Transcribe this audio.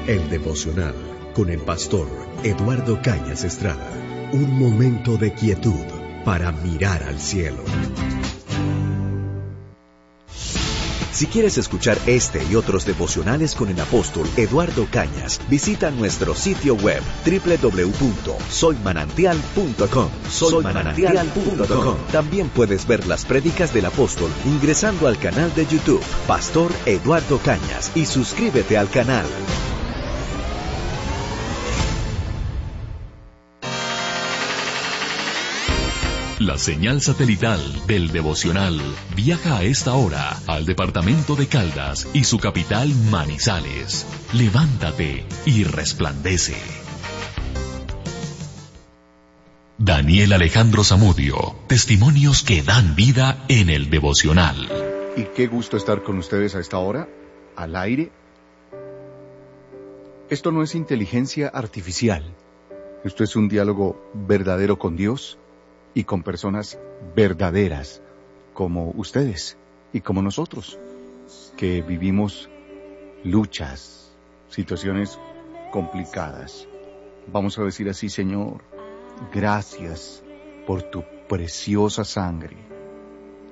El devocional con el pastor Eduardo Cañas Estrada. Un momento de quietud para mirar al cielo. Si quieres escuchar este y otros devocionales con el apóstol Eduardo Cañas, visita nuestro sitio web www.soymanantial.com. Soymanantial.com. También puedes ver las prédicas del apóstol ingresando al canal de YouTube Pastor Eduardo Cañas y suscríbete al canal. La señal satelital del devocional viaja a esta hora al departamento de Caldas y su capital Manizales. Levántate y resplandece. Daniel Alejandro Zamudio, testimonios que dan vida en el devocional. Y qué gusto estar con ustedes a esta hora, al aire. Esto no es inteligencia artificial. Esto es un diálogo verdadero con Dios y con personas verdaderas, como ustedes y como nosotros, que vivimos luchas, situaciones complicadas. Vamos a decir así: Señor, gracias por tu preciosa sangre.